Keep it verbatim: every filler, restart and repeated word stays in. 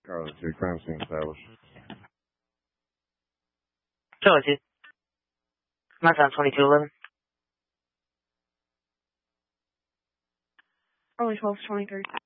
Carlos, your crime scene established. Charlie two. My time twenty-two eleven. Early twelve twenty-three.